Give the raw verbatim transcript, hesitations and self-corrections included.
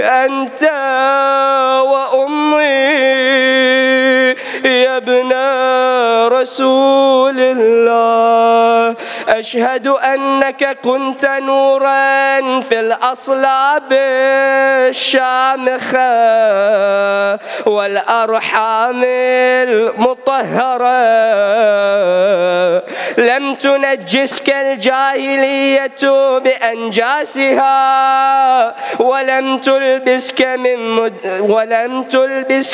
أنت وأمي يا ابن رسول الله. أشهد أنك كنت نورا في الأصلاب الشامخة والأرحام المطهرة، لم تنجسك الجاهلية بأنجاسها ولم تلبسك من مد ولم تلبسك